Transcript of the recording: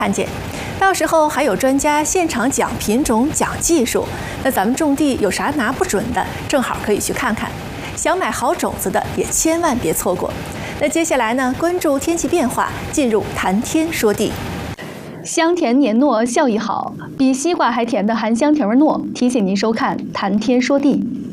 看见。到时候还有专家现场讲品种、讲技术，那咱们种地有啥拿不准的，正好可以去看看。想买好种子的也千万别错过。那接下来呢，关注天气变化，进入谈天说地。 香甜黏糯，效益好，比西瓜还甜的含香甜味糯，提醒您收看谈天说地。